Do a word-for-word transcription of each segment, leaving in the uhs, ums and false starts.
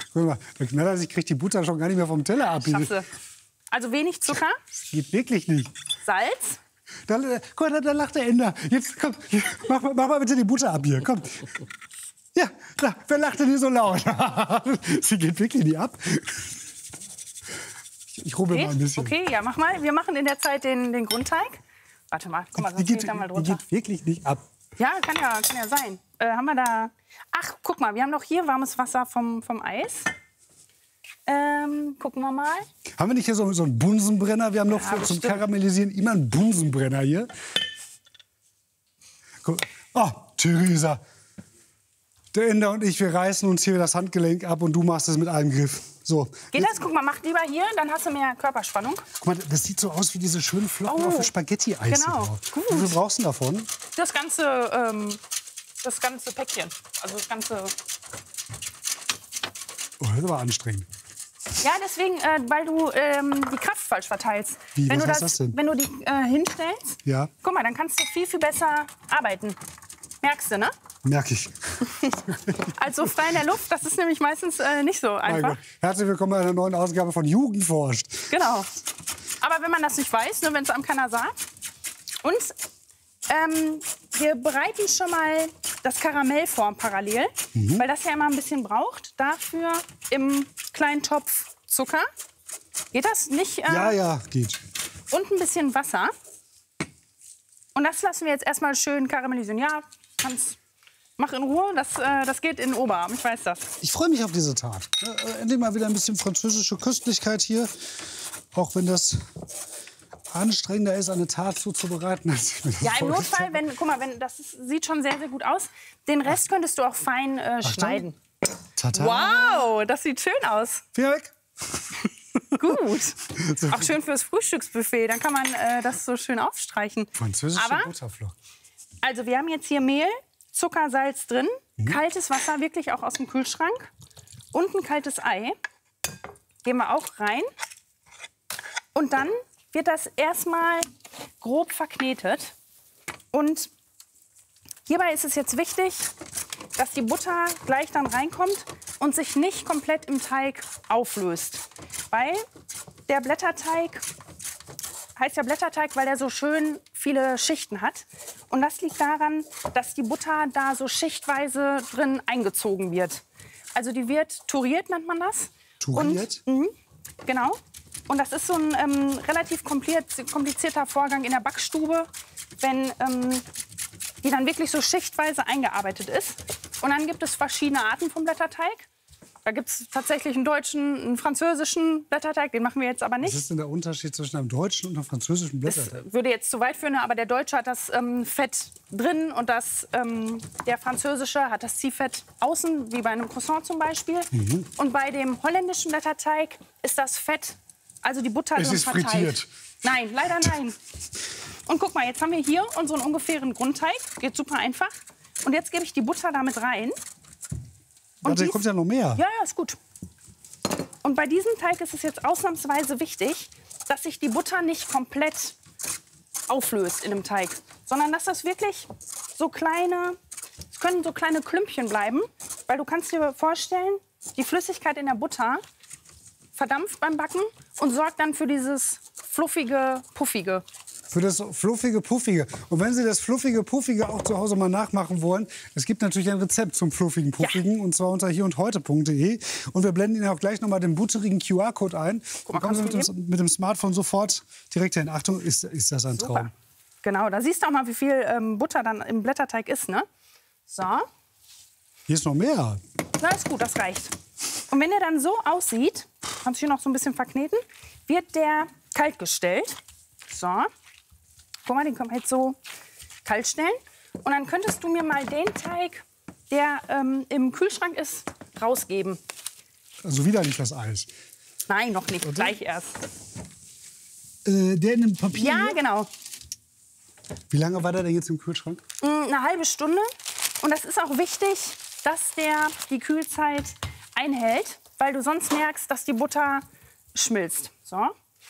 Guck mal, der Knaller, ich kriege die Butter schon gar nicht mehr vom Teller ab. Schaffst du. Also wenig Zucker. Das geht wirklich nicht. Salz. Da, guck mal, da, da lacht der Ender. Jetzt, komm, mach, mach mal bitte die Butter ab hier, komm. Ja, da, wer lacht denn hier so laut? Sie geht wirklich nicht ab. Ich, ich rubbel mal ein bisschen. Okay, ja, mach mal. Wir machen in der Zeit den, den Grundteig. Warte mal, guck mal, sonst die geht, geht, da mal drunter. Die geht wirklich nicht ab. Ja, kann ja, kann ja sein. Äh, haben wir da... Ach, guck mal, wir haben noch hier warmes Wasser vom, vom Eis. Ähm, gucken wir mal. Haben wir nicht hier so, so einen Bunsenbrenner? Wir haben noch Ja, für, zum bestimmt. Karamellisieren immer einen Bunsenbrenner hier. Guck. Oh, Theresa. Der Ender und ich, wir reißen uns hier das Handgelenk ab und du machst es mit einem Griff. So. Geht das? Guck mal, mach lieber hier, dann hast du mehr Körperspannung. Guck mal, das sieht so aus wie diese schönen Flocken Oh, auf dem Spaghetti-Eis. genau. Drauf. Gut. Wie viel brauchst du davon? Das ganze, ähm, das ganze Päckchen. Also das ganze... Oh, das ist aber anstrengend. Ja, deswegen, äh, weil du ähm, die Kraft falsch verteilst. Wie, wenn was du heißt das denn? Wenn du die äh, hinstellst, Ja. guck mal, dann kannst du viel, viel besser arbeiten. Merkst du, ne? Merke ich. Also frei in der Luft, das ist nämlich meistens äh, nicht so Mein einfach. Gott. Herzlich willkommen bei einer neuen Ausgabe von Jugend forscht. Genau. Aber wenn man das nicht weiß, nur wenn es einem keiner sagt. Und ähm, wir bereiten schon mal das Karamell vor parallel, Mhm. weil das ja immer ein bisschen braucht. Dafür im kleinen Topf Zucker. Geht das nicht? Äh, Ja, ja, geht. Und ein bisschen Wasser. Und das lassen wir jetzt erstmal schön karamellisieren. Ja, kannst, mach in Ruhe, das, äh, das geht in den Oberarm, ich weiß das. Ich freue mich auf diese Tat. Äh, Endlich mal wieder ein bisschen französische Köstlichkeit hier. Auch wenn das anstrengender ist, eine Tat zuzubereiten. Als ich mir das Ja, im vorgestellt Notfall, wenn, guck mal, wenn, das ist, sieht schon sehr, sehr gut aus. Den Rest könntest du auch fein äh, schneiden. Tata. Wow, das sieht schön aus. Finger weg. Gut. Auch schön fürs Frühstücksbuffet. Dann kann man äh, das so schön aufstreichen. Französische Aber, Butterflocken. also wir haben jetzt hier Mehl, Zucker, Salz drin, kaltes Wasser, wirklich auch aus dem Kühlschrank und ein kaltes Ei. Geben wir auch rein. Und dann wird das erstmal grob verknetet. Und hierbei ist es jetzt wichtig, dass die Butter gleich dann reinkommt und sich nicht komplett im Teig auflöst. Weil der Blätterteig heißt ja Blätterteig, weil er so schön viele Schichten hat. Und das liegt daran, dass die Butter da so schichtweise drin eingezogen wird. Also die wird touriert, nennt man das. Touriert? Und, mh, genau. Und das ist so ein ähm, relativ komplizierter Vorgang in der Backstube, wenn ähm, die dann wirklich so schichtweise eingearbeitet ist. Und dann gibt es verschiedene Arten vom Blätterteig. Da gibt es tatsächlich einen deutschen, einen französischen Blätterteig, den machen wir jetzt aber nicht. Was ist denn der Unterschied zwischen einem deutschen und einem französischen Blätterteig? Das würde jetzt zu weit führen, aber der Deutsche hat das ähm, Fett drin und das, ähm, der Französische hat das Ziehfett außen, wie bei einem Croissant zum Beispiel. Mhm. Und bei dem holländischen Blätterteig ist das Fett, also die Butter Es drin ist verteilt. frittiert. Nein, leider nein. Und guck mal, jetzt haben wir hier unseren ungefähren Grundteig. Geht super einfach. Und jetzt gebe ich die Butter damit rein. Und Warte, dies- kommt ja noch mehr. Ja, ja, ist gut. Und bei diesem Teig ist es jetzt ausnahmsweise wichtig, dass sich die Butter nicht komplett auflöst in dem Teig, sondern dass das wirklich so kleine, es können so kleine Klümpchen bleiben, weil du kannst dir vorstellen, die Flüssigkeit in der Butter verdampft beim Backen und sorgt dann für dieses fluffige, puffige. Für das fluffige, puffige. Und wenn Sie das fluffige, puffige auch zu Hause mal nachmachen wollen, es gibt natürlich ein Rezept zum fluffigen, puffigen. Ja. Und zwar unter hier und heute punkt de. Und wir blenden Ihnen auch gleich noch mal den butterigen Q R-Code ein. Guck mal, Dann kommen Sie mit kannst du dem, mit dem Smartphone sofort direkt hin. Achtung, ist, ist das ein Super. Traum. Genau, da siehst du auch mal, wie viel ähm, Butter dann im Blätterteig ist, ne? So. Hier ist noch mehr. Na, ist gut, das reicht. Und wenn der dann so aussieht, kannst du hier noch so ein bisschen verkneten, wird der kalt gestellt. So. Guck mal, den können wir jetzt so kalt stellen. Und dann könntest du mir mal den Teig, der ähm, im Kühlschrank ist, rausgeben. Also wieder nicht das Eis. Nein, noch nicht. Oder? Gleich erst. Äh, der in dem Papier? Ja, hier? genau. Wie lange war der denn jetzt im Kühlschrank? Mm, Eine halbe Stunde. Und das ist auch wichtig, dass der die Kühlzeit einhält, weil du sonst merkst, dass die Butter schmilzt. So.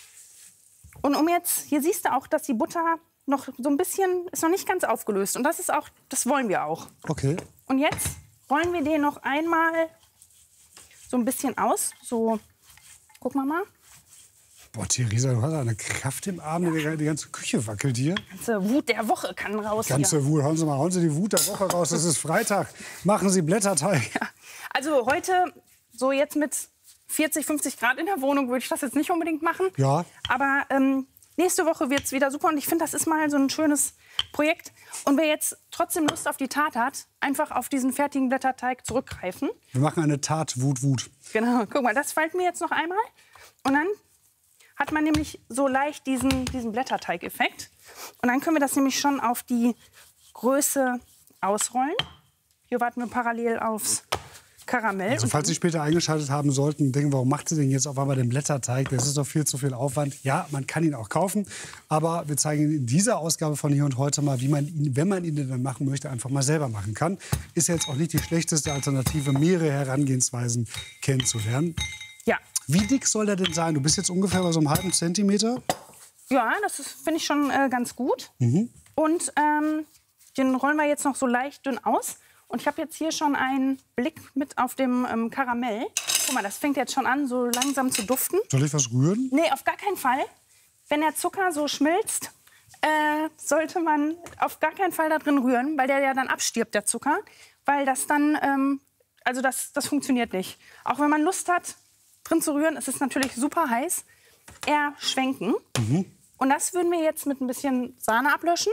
Und um jetzt, hier siehst du auch, dass die Butter noch so ein bisschen, ist noch nicht ganz aufgelöst. Und das ist auch, das wollen wir auch. Okay. Und jetzt rollen wir den noch einmal so ein bisschen aus. So, gucken wir mal. Boah, Theresa, du hast eine Kraft im Arm, die, die ganze Küche wackelt hier. Die ganze Wut der Woche kann raus. Die ganze hier. Wut, hauen Sie mal, hauen Sie die Wut der Woche raus, es ist Freitag. Machen Sie Blätterteig. Ja. Also heute, so jetzt mit vierzig, fünfzig Grad in der Wohnung, würde ich das jetzt nicht unbedingt machen. Ja. Aber ähm, nächste Woche wird es wieder super und ich finde, das ist mal so ein schönes Projekt. Und wer jetzt trotzdem Lust auf die Tat hat, einfach auf diesen fertigen Blätterteig zurückgreifen. Wir machen eine Tat, Wut, Wut. Genau, guck mal, das falten wir jetzt noch einmal. Und dann hat man nämlich so leicht diesen, diesen Blätterteig-Effekt. Und dann können wir das nämlich schon auf die Größe ausrollen. Hier warten wir parallel aufs Karamell. Also falls Sie später eingeschaltet haben sollten, denken, warum macht sie denn jetzt auf einmal den Blätterteig? Das ist doch viel zu viel Aufwand. Ja, man kann ihn auch kaufen, aber wir zeigen Ihnen in dieser Ausgabe von Hier und Heute mal, wie man ihn, wenn man ihn denn dann machen möchte, einfach mal selber machen kann. Ist jetzt auch nicht die schlechteste Alternative, mehrere Herangehensweisen kennenzulernen. Ja. Wie dick soll der denn sein? Du bist jetzt ungefähr bei so einem halben Zentimeter. Ja, das finde ich schon äh, ganz gut. Mhm. Und ähm, den rollen wir jetzt noch so leicht dünn aus. Und ich habe jetzt hier schon einen Blick mit auf dem ähm, Karamell. Guck mal, das fängt jetzt schon an, so langsam zu duften. Soll ich was rühren? Nee, auf gar keinen Fall. Wenn der Zucker so schmilzt, äh, sollte man auf gar keinen Fall da drin rühren, weil der ja dann abstirbt, der Zucker. Weil das dann, ähm, also das, das funktioniert nicht. Auch wenn man Lust hat, drin zu rühren, es ist natürlich super heiß, eher schwenken. Mhm. Und das würden wir jetzt mit ein bisschen Sahne ablöschen.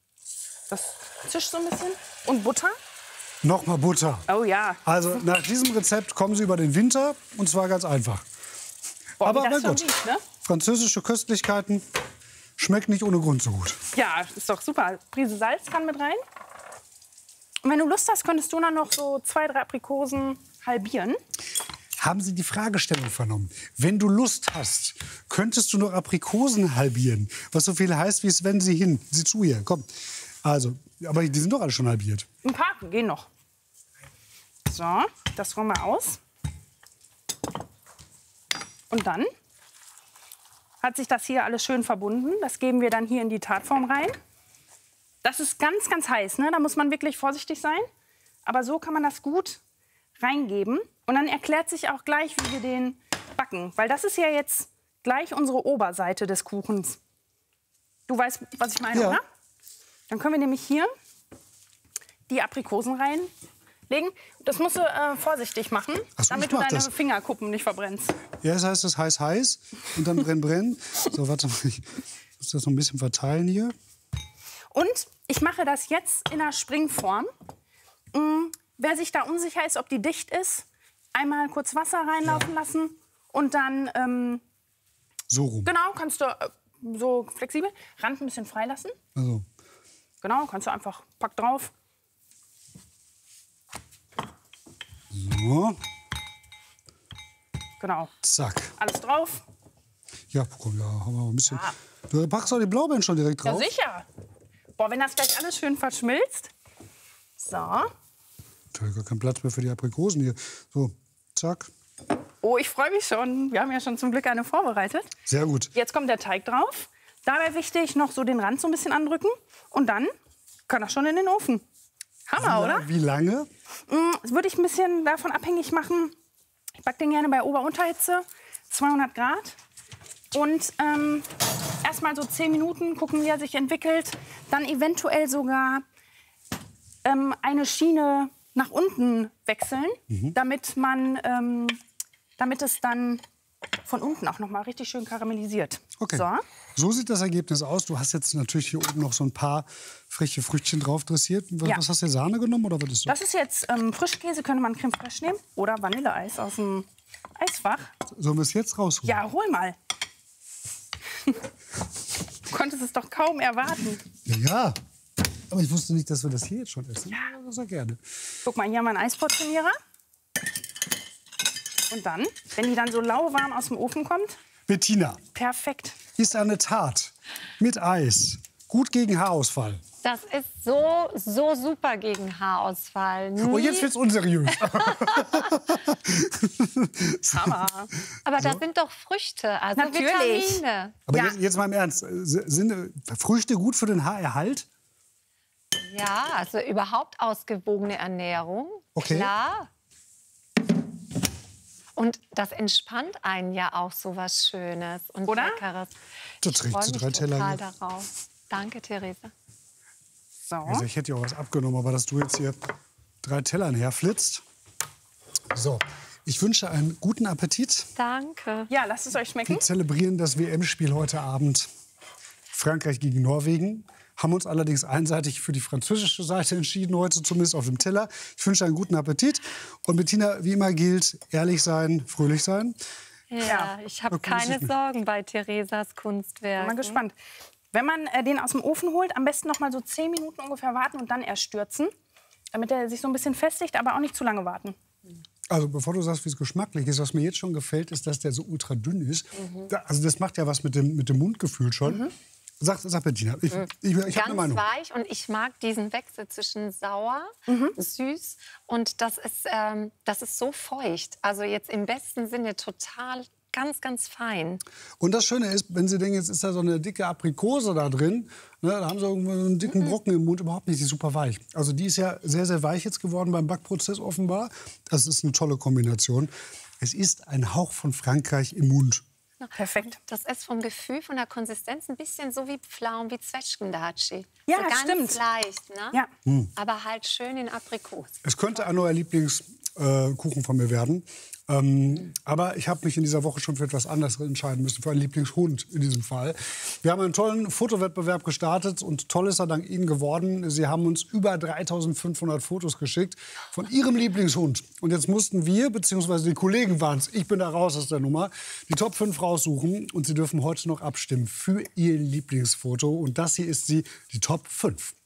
Das zischt so ein bisschen. Und Butter. Nochmal Butter. Oh ja. Also nach diesem Rezept kommen Sie über den Winter und zwar ganz einfach. Boah, aber wie das aber schon gut, riecht, ne? französische Köstlichkeiten schmecken nicht ohne Grund so gut. Ja, ist doch super. Prise Salz kann mit rein. Und wenn du Lust hast, könntest du dann noch so zwei, drei Aprikosen halbieren. Haben Sie die Fragestellung vernommen? Wenn du Lust hast, könntest du noch Aprikosen halbieren. Was so viel heißt, wie es wenn Sie hin. Sieh zu hier, komm. Also, aber die sind doch alle schon halbiert. Ein paar gehen noch. So, das rollen wir aus. Und dann hat sich das hier alles schön verbunden. Das geben wir dann hier in die Tartform rein. Das ist ganz, ganz heiß, ne? Da muss man wirklich vorsichtig sein. Aber so kann man das gut reingeben. Und dann erklärt sich auch gleich, wie wir den backen. Weil das ist ja jetzt gleich unsere Oberseite des Kuchens. Du weißt, was ich meine, Ja. oder? Dann können wir nämlich hier die Aprikosen reinlegen. Das musst du äh, vorsichtig machen, Ach so, damit ich du mach deine das. Fingerkuppen nicht verbrennst. Ja, das heißt, es heiß, heiß und dann brenn, brenn. So, warte mal, ich muss das noch ein bisschen verteilen hier. Und ich mache das jetzt in einer Springform. Mm, wer sich da unsicher ist, ob die dicht ist, einmal kurz Wasser reinlaufen Ja. lassen und dann, ähm, So rum. genau, kannst du äh, so flexibel, Rand ein bisschen freilassen. Also, Genau, kannst du einfach, pack drauf. so, Genau, zack. alles drauf. Ja, komm, ja, haben wir noch ein bisschen. Ja. Du packst auch die Blaubeeren schon direkt Ja, drauf. sicher. Boah, wenn das gleich alles schön verschmilzt. So. Da ist gar kein Platz mehr für die Aprikosen hier. So, zack. Oh, ich freue mich schon. Wir haben ja schon zum Glück eine vorbereitet. Sehr gut. Jetzt kommt der Teig drauf. Dabei wichtig, noch so den Rand so ein bisschen andrücken. Und dann kann das schon in den Ofen. Hammer, oder? Wie lange? Das würde ich ein bisschen davon abhängig machen. Ich backe den gerne bei Ober-Unterhitze, zweihundert Grad. Und ähm, erstmal so zehn Minuten gucken, wie er sich entwickelt. Dann eventuell sogar ähm, eine Schiene nach unten wechseln, Mhm. damit, man, ähm, damit es dann von unten auch noch mal richtig schön karamellisiert. Okay. So. So sieht das Ergebnis aus. Du hast jetzt natürlich hier oben noch so ein paar freche Früchtchen drauf dressiert. Was, Ja. was hast du, Sahne genommen oder was ist das? Das ist jetzt ähm, Frischkäse, könnte man Creme fraiche nehmen. Oder Vanilleeis aus dem Eisfach. Sollen wir es jetzt rausholen? Ja, hol mal. Du konntest es doch kaum erwarten. Ja, ja. Aber ich wusste nicht, dass wir das hier jetzt schon essen. Ja, das ja gerne. Guck mal, hier haben wir einen Eisportionierer. Und dann, wenn die dann so lauwarm aus dem Ofen kommt, Bettina, perfekt. ist eine Tat mit Eis gut gegen Haarausfall. Das ist so, so super gegen Haarausfall. Oh, Nie- jetzt wird's unseriös. Hammer. Aber das sind doch Früchte, also Natürlich. Vitamine. Aber Ja. jetzt, jetzt mal im Ernst. Sind äh, Früchte gut für den Haarerhalt? Ja, also überhaupt ausgewogene Ernährung. Okay. Klar. Und das entspannt einen ja auch so was Schönes und Oder? Leckeres. Du Ich trägst freue du mich drei Teller total hier. darauf. Danke, Theresa. So. Also ich hätte ja auch was abgenommen, aber dass du jetzt hier drei Tellern herflitzt. So, ich wünsche einen guten Appetit. Danke. Ja, lasst es euch schmecken. Wir zelebrieren das W M-Spiel heute Abend. Frankreich gegen Norwegen. Haben uns allerdings einseitig für die französische Seite entschieden, heute zumindest auf dem Teller. Ich wünsche einen guten Appetit. Und Bettina, wie immer gilt, ehrlich sein, fröhlich sein. Ja, ich habe Da komm ich keine nicht mit. Sorgen bei Theresas Bin Kunstwerk. mal gespannt. Wenn man äh, den aus dem Ofen holt, am besten noch mal so zehn Minuten ungefähr warten und dann erst stürzen, damit er sich so ein bisschen festigt, aber auch nicht zu lange warten. Also bevor du sagst, wie es geschmacklich ist, was mir jetzt schon gefällt, ist, dass der so ultra dünn ist. Da, also das macht ja was mit dem, mit dem Mundgefühl schon. Mhm. Sag, sag Bettina, ich, ich, ich habe eine Ganz Meinung. weich und ich mag diesen Wechsel zwischen sauer, süß und das ist, ähm, das ist so feucht. Also jetzt im besten Sinne total ganz, ganz fein. Und das Schöne ist, wenn Sie denken, jetzt ist da so eine dicke Aprikose da drin, ne, da haben Sie irgendwo einen dicken Brocken im Mund, überhaupt nicht, die ist super weich. Also die ist ja sehr, sehr weich jetzt geworden beim Backprozess offenbar. Das ist eine tolle Kombination. Es ist ein Hauch von Frankreich im Mund. Perfekt. Das ist vom Gefühl, von der Konsistenz ein bisschen so wie Pflaumen, wie Zwetschgendatschi. Ja, so ganz stimmt. leicht, ne? Ja. Aber halt schön in Aprikos. Es könnte ein neuer Lieblingskuchen von mir werden. Ähm, aber ich habe mich in dieser Woche schon für etwas anderes entscheiden müssen, für einen Lieblingshund in diesem Fall. Wir haben einen tollen Fotowettbewerb gestartet und toll ist er dank Ihnen geworden. Sie haben uns über dreitausendfünfhundert Fotos geschickt von Ihrem Lieblingshund. Und jetzt mussten wir, beziehungsweise die Kollegen waren es, ich bin da raus aus der Nummer, die Top fünf raussuchen. Und Sie dürfen heute noch abstimmen für Ihr Lieblingsfoto. Und das hier ist sie, die Top fünf.